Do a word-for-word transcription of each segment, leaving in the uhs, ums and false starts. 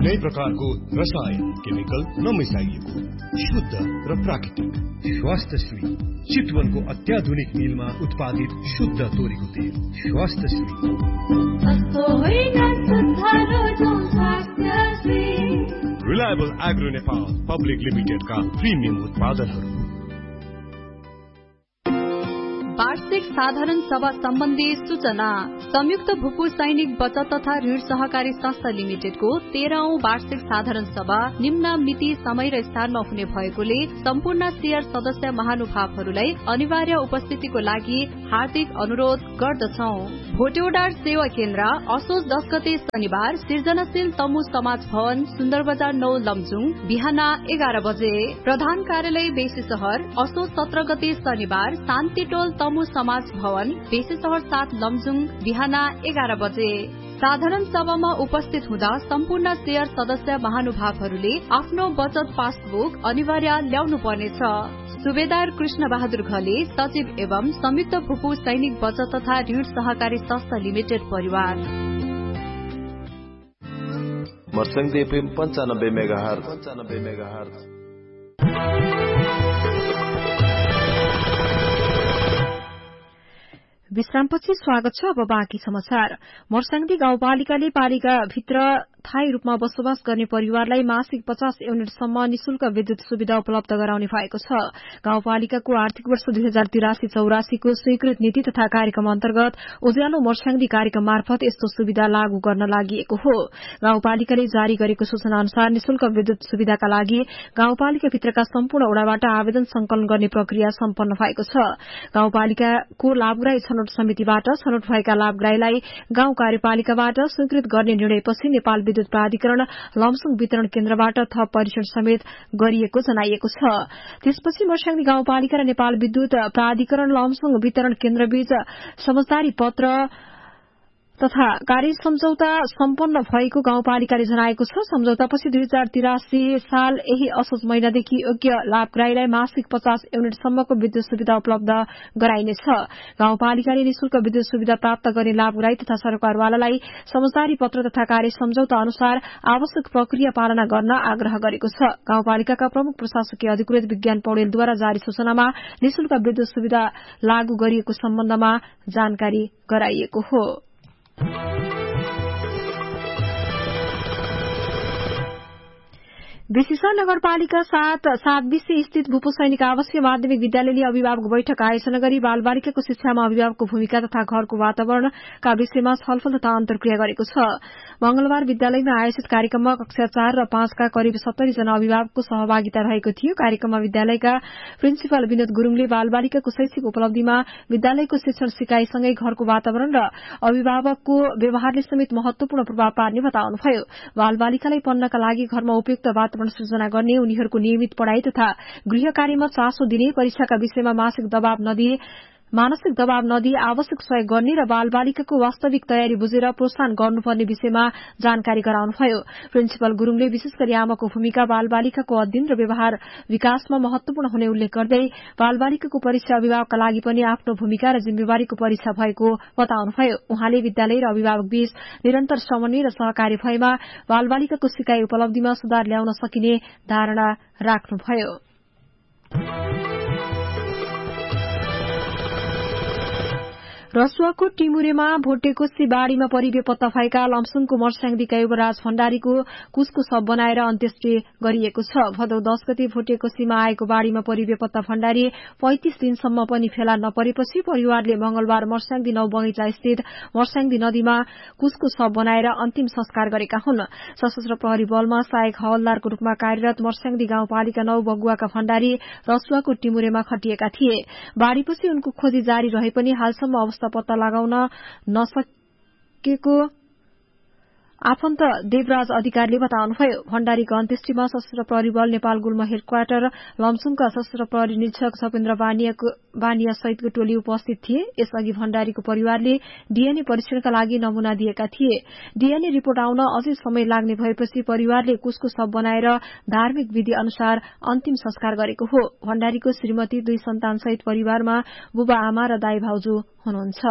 कुनै प्रकारको रसायन केमिकल नमिसाइएको शुद्ध र प्राकृतिक स्वास्थ्यश्री चितवनको अत्याधुनिक मिलमा उत्पादित शुद्ध तोरीको तेल स्वास्थ्यश्री। रिलायबल एग्रो नेपाल पब्लिक लिमिटेडका प्रिमियम उत्पादनहरू। वार्षिक साधारण सभा सम्बन्धी सूचना। संयुक्त भूपू सैनिक बचत तथा ऋण सहकारी संस्था लिमिटेडको तेह्रौं वार्षिक साधारण सभा निम्न मिति समय र स्थानमा हुने भएकोले सम्पूर्ण शेयर सदस्य महानुभावहरूलाई अनिवार्य उपस्थितिको लागि हार्दिक अनुरोध गर्दछौ। भोटेउडार सेवा केन्द्र असोज दस गते शनिबार सृजनशील तमु समाज भवन सुन्दर बजार नौ लमजुङ बिहान एघार बजे। प्रधान कार्यालय बेसी शहर असोज सत्र गते शनिबार शान्ति टोल तमु समाज भवन बेसी शहर सात लमजुङ बिहान एघार बजे। साधारण सभामा उपस्थित हुँदा सम्पूर्ण शेयर सदस्य महानुभावहरूले आफ्नो बचत पासबुक अनिवार्य ल्याउनु पर्नेछ। सुबेदार कृष्ण बहादुर घले सचिव एवं संयुक्त भूपू सैनिक बचत तथा ऋण सहकारी संस्था लिमिटेड परिवार। मर्सङ्दी एफएम पञ्चानब्बे मेगाहर्ज पञ्चानब्बे मेगाहर्ज। विश्रामपछि स्वागत छ। अब बाँकी समाचार। मर्साङदी गाउँपालिकाले पालिका भित्र स्थायी रूपमा बसोबास गर्ने परिवारलाई मासिक पचास युनिटसम्म निशुल्क विद्युत सुविधा उपलब्ध गराउने भएको छ। गाउँपालिकाको आर्थिक वर्ष दुई हजार तिरासी चौरासीको स्वीकृत नीति तथा कार्यक्रम अन्तर्गत उज्यालो मर्साङदी कार्यक्रम मार्फत यस्तो सुविधा लागू गर्न लागि हो। गाउँपालिकाले जारी गरेको सूचना अनुसार निशुल्क विद्युत सुविधाका लागि गाउँपालिकाभित्रका सम्पूर्ण वडाबाट आवेदन संकलन गर्ने प्रक्रिया सम्पन्न भएको छ। गाउँपालिकाको लाभग्राही छनौट समितिबाट छनौट भएका लाभग्राहीलाई गाउँ कार्यपालिकाबाट स्वीकृत गर्ने निर्णयपछि नेपाल विद्युत प्राधिकरण लमसुङ वितरण केन्द्रबाट थप परीक्षण समेत गरिएको जनाइएको छ। त्यसपछि मर्साङदी गाउँपालिका र नेपाल विद्युत प्राधिकरण लमसुङ वितरण केन्द्रबीच समझदारी पत्र तथा कार्य सम्झौता सम्पन्न भएको गाउँपालिकाले जनाएको छ। सम्झौतापछि दुई हजार तिरासी साल यही असोज महिनादेखि योग्य लाभग्राहीलाई मासिक पचास युनिटसम्मको विद्युत सुविधा उपलब्ध गराइनेछ। गाउँपालिकाले निशुल्क विद्युत सुविधा प्राप्त गर्ने लाभग्राही तथा सरकारवालालाई समझदारी पत्र तथा कार्य सम्झौता अनुसार आवश्यक प्रक्रिया पालना गर्न आग्रह गरेको छ। गाउँपालिकाका प्रमुख प्रशासकीय अधिकृत विज्ञान पौडेलद्वारा जारी सूचनामा निशुल्क विद्युत सुविधा लागू गरिएको सम्बन्धमा जानकारी गराइएको हो। विशिषा नगरपालिका सात सात विषय स्थित भूपू सैनिक आवासीय माध्यमिक विद्यालयले अभिभावक बैठक आयोजना गरी बालबालिकाको शिक्षामा अभिभावकको भूमिका तथा घरको वातावरणका विषयमा छलफल तथा अन्तर्क्रिया गरेको छ। मंगलबार विद्यालयमा आयोजित कार्यक्रममा कक्षा चार र पाँचका करिब सत्तरी जना अभिभावकको सहभागिता रहेको थियो। कार्यक्रममा विद्यालयका प्रिन्सिपल विनोद गुरूङले बालबालिकाको शैक्षिक उपलब्धिमा विद्यालयको शिक्षण सिकाइसँगै घरको वातावरण र अभिभावकको व्यवहारले समेत महत्वपूर्ण प्रभाव पार्ने बताउनुभयो। बालबालिकालाई पढ्नका लागि घरमा उपयुक्त वातावरण सृजना गर्ने, उनीहरूको नियमित पढ़ाई तथा गृह कार्यमा चासो दिने, परीक्षाका विषयमा मानसिक दबाव नदिए मानसिक दबाव नदिए आवश्यक सहयोग गर्ने र बालबालिकाको वास्तविक तयारी बुझेर प्रोत्साहन गर्नुपर्ने विषयमा जानकारी गराउनुभयो। प्रिन्सिपल गुरूङले विशेष गरी आमाको भूमिका बालबालिकाको अध्ययन र व्यवहार विकासमा महत्वपूर्ण हुने उल्लेख गर्दै बालबालिकाको परीक्षा अभिभावकका लागि पनि आफ्नो भूमिका र जिम्मेवारीको परीक्षा भएको बताउनुभयो। उहाँले विद्यालय र अभिभावक बीच निरन्तर समन्वय र सहकार्य भएमा बालबालिकाको सिकाइ उपलब्धिमा सुधार ल्याउन सकिने धारणा राख्नुभयो। रसुवाको टिमुरेमा भोटेकोशी बाढ़ीमा परि बेपत्ता भएका लमसुङको मर्स्याङदीका युवराज भण्डारीको कुसको शव बनाएर अन्त्येष्टि गरिएको छ। भदौ दस गते भोटेकोशीमा आएको बाढ़ीमा परि बेपत्ता भण्डारी पैंतिस दिनसम्म पनि फेला नपरेपछि परिवारले मंगलबार मर्स्याङदी नौ बगैंचा स्थित मर्स्याङदी नदीमा कुसको शव बनाएर अन्तिम संस्कार गरेका हुन्। सशस्त्र प्रहरी बलमा सहायक हवलदारको रूपमा कार्यरत मर्स्याङदी गाउँपालिका नौ बगुवाका भण्डारी रसुवाको टिमुरेमा खटिएका थिए। बाढ़ीपछि उनको खोजी जारी रहे पनि हालसम्म अवस्था पत्ता लगाउन नसकेको आफन्त देवराज अधिकारीले बताउनुभयो। भण्डारीको अन्त्येष्टिमा सशस्त्र प्रहरी बल नेपाल गुल्म हेडक्वार्टर लमसुङका सशस्त्र प्रहरी निरीक्षक सपेन्द्र बानिया सहितको टोली उपस्थित थिए। यसअघि भण्डारीको परिवारले डीएनए परीक्षणका लागि नमूना दिएका थिए। डीएनए रिपोर्ट आउन अझै समय लाग्ने भएपछि परिवारले कुसको शव बनाएर धार्मिक विधि अनुसार अन्तिम संस्कार गरेको हो। भण्डारीको श्रीमती दुई सन्तान सहित परिवारमा बुबा आमा र दाई भाउजू हुनुहुन्छ।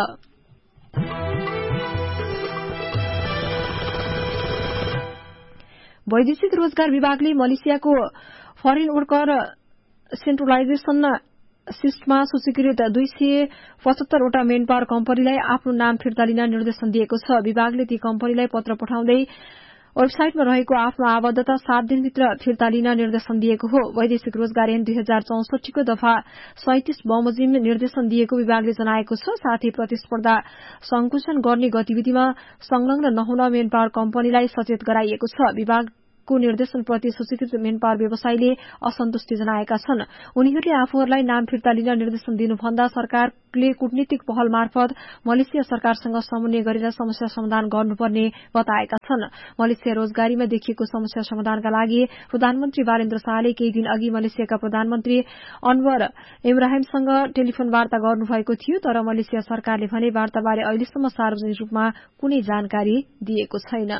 वैदेशिक रोजगार विभागले मलेसियाको फरेन वर्कर सेन्ट्रलाइजेशन सिस्टमा सूचीकृत दुई सय पचहत्तरवटा मेन पावर कम्पनीलाई आफ्नो नाम फिर्ता लिन निर्देशन दिएको छ। विभागले ती कम्पनीलाई पत्र पठाउँदै वेबसाइटमा रहेको आफ्नो आबद्धता सात दिनभित्र फिर्ता लिन निर्देशन दिएको हो। वैदेशिक रोजगार ऐन दुई हजार चौसठीको दफा सैंतीस बमोजिम निर्देशन दिएको विभागले जनाएको छ। साथै प्रतिस्पर्धा संकुचन गर्ने गतिविधिमा संलग्न नहुन मेन पावर कम्पनीलाई सचेत गराइएको छ। विभाग को निर्देशनप्रति सूचीकृत मेन पावर व्यवसायीले असन्तुष्टि जनाएका छन्। उनीहरूले आफूहरूलाई नाम फिर्ता लिन निर्देशन दिनुभन्दा सरकारले कूटनीतिक पहल मार्फत मलेसिया सरकारसँग समन्वय गरेर समस्या समाधान गर्नुपर्ने बताएका छन्। मलेसिया रोजगारीमा देखिएको समस्या समाधानका लागि प्रधानमन्त्री बालेन्द्र शाहले केही दिन अघि मलेसियाका प्रधानमन्त्री अनवर इब्राहिमसँग टेलिफोन वार्ता गर्नुभएको थियो, तर मलेसिया सरकारले भने वार्ताबारे अहिलेसम्म सार्वजनिक रूपमा कुनै जानकारी दिएको छैन।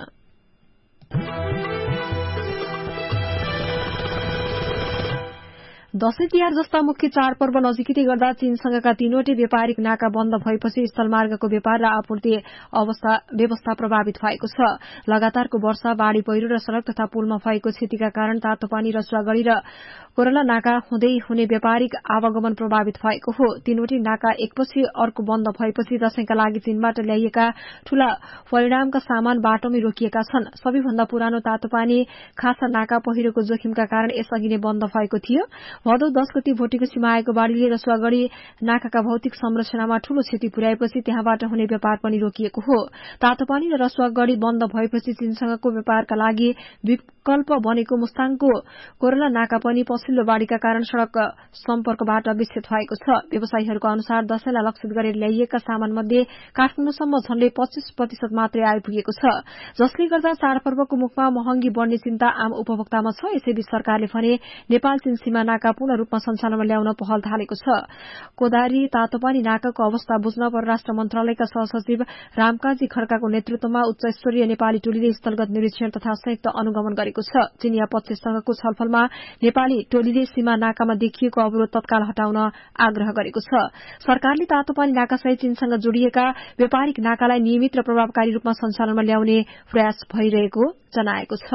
दशैं तिहार जस्ता मुख्य चाडपर्व नजिकै गर्दा चीनसँगका तीनवटै व्यापारिक नाका बन्द भएपछि स्थलमार्गको व्यापार र आपूर्ति व्यवस्था प्रभावित भएको छ। लगातारको वर्षा, बाढ़ी पहिरो र सड़क तथा पुलमा भएको क्षतिका कारण तातोपानी, रसुवागढ़ी र कोरला नाका हुँदै हुने व्यापारिक आवागमन प्रभावित भएको हो। तीनवटै नाका एकपछि अर्को बन्द भएपछि दशैंका लागि चीनबाट ल्याइएका ठूला परिणामका सामान बाटोमै रोकिएका छन्। सबैभन्दा पुरानो तातोपानी खासा नाका पहिरोको जोखिमका कारण यसअघि नै बन्द भएको थियो। भदौ दश गति भोटेपछि आएको बाढ़ीले रसुवागढ़ी नाकाका भौतिक संरचनामा ठूलो क्षति पुर्याएपछि त्यहाँबाट हुने व्यापार पनि रोकिएको हो। तातोपानी र रसुवागढ़ी बन्द भएपछि चीनसँगको व्यापारका लागि विकल्प बनेको मुस्ताङको कोरला नाका पनि पछिल्लो बाढ़ीका कारण सड़क सम्पर्कबाट विच्छेद भएको छ। व्यवसायीहरूको अनुसार दशैंलाई लक्षित गरेर ल्याइएका सामान मध्ये काठमाडौँसम्म झण्डै पच्चीस प्रतिशत मात्रै आइपुगेको छ, जसले गर्दा चाडपर्वको मुखमा महँगी बढ़ने चिन्ता आम उपभोक्तामा छ। यसैबीच सरकारले भने नेपाल चीन सीमा नाका पूर्ण रूपमा सञ्चालनमा ल्याउन पहल थालेको छ। कोदारी तातोपानी नाकाको अवस्था बुझ्न परराष्ट्र मन्त्रालयका सहसचिव रामकाजी खड्काको नेतृत्वमा उच्च स्तरीय नेपाली टोलीले स्थलगत निरीक्षण तथा संयुक्त अनुगमन गरेको छ। चीनिया पक्षसँगको छलफलमा नेपाली टोलीले सीमा नाकामा देखिएको अवरोध तत्काल हटाउन आग्रह गरेको छ। सरकारले तातोपानी नाकासहित चीनसँग जोडिएका व्यापारिक नाकालाई नियमित र प्रभावकारी रूपमा सञ्चालनमा ल्याउने प्रयास भइरहेको जनाएको छ।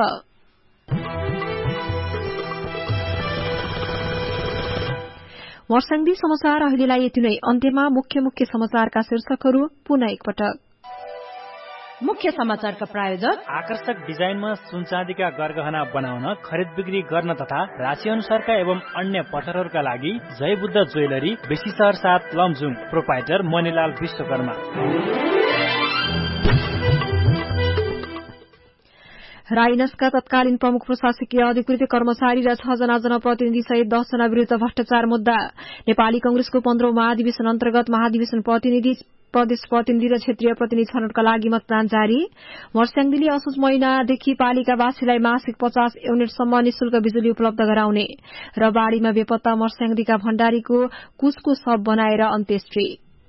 वर्षाङ्गी समाचार अहिलेलाई यति नै। अन्त्यमा मुख्य मुख्य समाचारका शीर्षकहरू पुनः एकपटक। मुख्य समाचारका प्रायोजक आकर्षक डिजाइनमा सुनचाँदीका गरगहना बनाउन, खरिद बिक्री गर्न तथा राशि अनुसारका एवं अन्य पत्थरहरूका लागि जय बुद्ध ज्वेलरी, बेसी शहर सात, लमजुङ। प्रोपाइटर मणिलाल विश्वकर्मा। राइनसका तत्कालीन प्रमुख प्रशासकीय अधिकृत कर्मचारी र छ जना जनप्रतिनिधि सहित दस जना विरूद्ध भ्रष्टाचार मुद्दा। नेपाली कंग्रेसको पन्ध्रौं महाधिवेशन अन्तर्गत महाधिवेशन प्रतिनिधि, प्रदेश प्रतिनिधि र क्षेत्रीय प्रतिनिधि छनौटका लागि मतदान जारी। मर्स्याङदीले असोज महिनादेखि पालिकावासीलाई मासिक पचास युनिटसम्म निशुल्क बिजुली उपलब्ध गराउने र बाढ़ीमा बेपत्ता मर्स्याङदीका भण्डारीको कुचको शव बनाएर अन्त्येष्टि।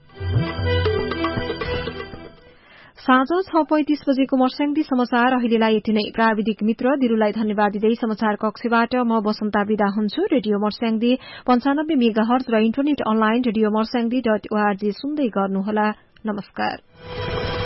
साँझ छ पैंतिस बजेको मर्स्याङदी समाचार अहिलेलाई यति नै। प्राविधिक मित्र दिरूलाई धन्यवाद दिँदै समाचार कक्षबाट म बसन्ता बिदा हुन्छु। रेडियो मर्स्याङदी पञ्चानब्बे मेगा हर्ज र internet online radio Marsyangdi dot ORG सुन्दै गर्नुहोला। नमस्कार।